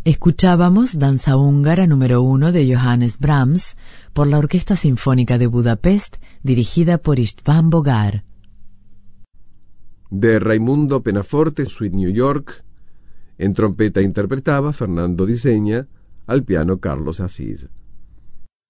Escuchábamos Danza húngara número 1 de Johannes Brahms por la Orquesta Sinfónica de Budapest, dirigida por István Bogár. De Raimundo Penaforte, Suite New York, en trompeta interpretaba Fernando Di Segna, al piano Carlos Asís.